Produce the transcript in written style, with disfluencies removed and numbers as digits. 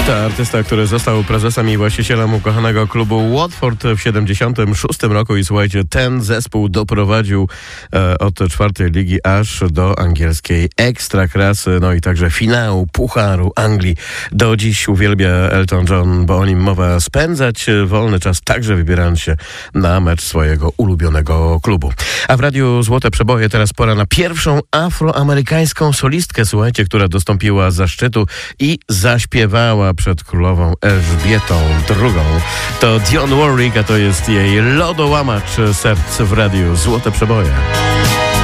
To artysta, który został prezesem i właścicielem ukochanego klubu Watford w 76 roku i słuchajcie, ten zespół doprowadził od czwartej ligi aż do angielskiej ekstraklasy, no i także finału Pucharu Anglii. Do dziś uwielbia Elton John, bo o nim mowa, spędzać wolny czas, także wybierając się na mecz swojego ulubionego klubu. A w Radiu Złote Przeboje teraz pora na pierwszą afroamerykańską solistkę, słuchajcie, która dostąpiła zaszczytu i zaśpiewała przed królową Elżbietą II. To Dionne Warwick, a to jest jej lodołamacz serc w Radiu Złote Przeboje.